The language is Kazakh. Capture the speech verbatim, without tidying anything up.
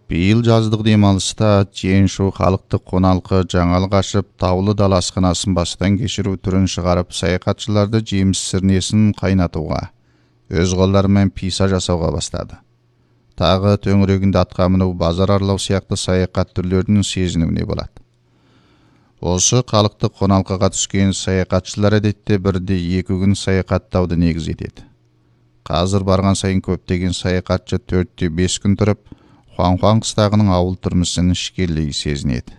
Бейіл жаздық демалыста Чиэншу халықтық қоналқы жаңалық ашып, таулы дала асханасын бастан кешіру түрін шығарып, саяхатшыларды жеміс сірнесін қайнатуға, өз қолдарымен писа жасауға бастады. Тағы төңірегінде атқа міну, базар аралау сияқты саяхат түрлерінің сезінуіне болады. Осы халықтық қоналқыға түскен саяхатшылар әдетте бірде екі күн саяхаттауды негіз етеді. Қазір барған сайын көптеген саяхатшы төртте бес күн тұрып, Хуан-Хуан қыстағының ауыл тұрмысын ішкерлей сезінеді.